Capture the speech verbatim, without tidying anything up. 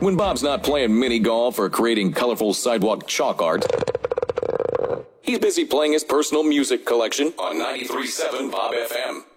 When Bob's not playing mini golf or creating colorful sidewalk chalk art, he's busy playing his personal music collection on ninety-three point seven Bob F M.